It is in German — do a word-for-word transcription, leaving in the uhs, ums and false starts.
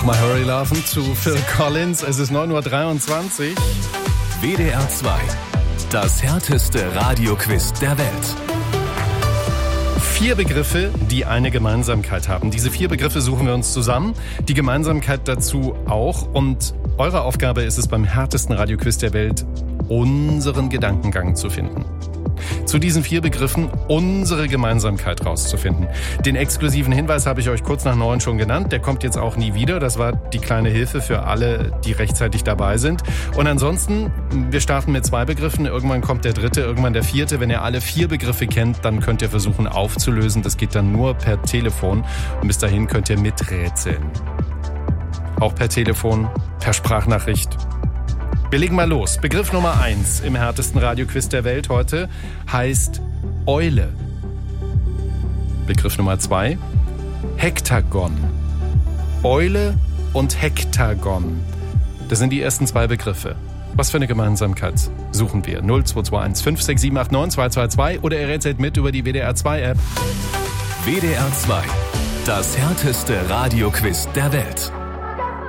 My Hurry laufen zu Phil Collins. Es ist neun Uhr dreiundzwanzig. W D R zwei. Das härteste Radioquiz der Welt. Vier Begriffe, die eine Gemeinsamkeit haben. Diese vier Begriffe suchen wir uns zusammen. Die Gemeinsamkeit dazu auch. Und eure Aufgabe ist es, beim härtesten Radioquiz der Welt unseren Gedankengang zu finden. Zu diesen vier Begriffen unsere Gemeinsamkeit rauszufinden. Den exklusiven Hinweis habe ich euch kurz nach neun schon genannt. Der kommt jetzt auch nie wieder. Das war die kleine Hilfe für alle, die rechtzeitig dabei sind. Und ansonsten, wir starten mit zwei Begriffen. Irgendwann kommt der dritte, irgendwann der vierte. Wenn ihr alle vier Begriffe kennt, dann könnt ihr versuchen aufzulösen. Das geht dann nur per Telefon. Und bis dahin könnt ihr miträtseln. Auch per Telefon, per Sprachnachricht. Wir legen mal los. Begriff Nummer eins im härtesten Radioquiz der Welt heute heißt Eule. Begriff Nummer zwei, Hektagon. Eule und Hektagon. Das sind die ersten zwei Begriffe. Was für eine Gemeinsamkeit suchen wir? null zwei zwei eins fünf sechs sieben acht neun zwei zwei zwei oder ihr rätselt mit über die W D R zwei App. W D R zwei. Das härteste Radioquiz der Welt.